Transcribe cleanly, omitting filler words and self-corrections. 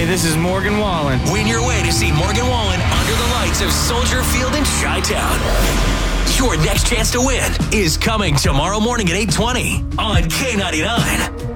Hey, this is Morgan Wallen. Win your way to see Morgan Wallen under the lights of Soldier Field in Chi-Town. Your next chance to win is coming tomorrow morning at 8:20 on K99.